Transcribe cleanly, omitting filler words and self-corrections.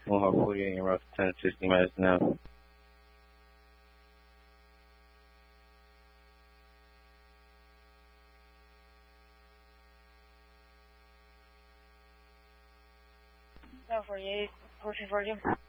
Mohawk 48 and route 1060 miles now. No, 48, pushing for you.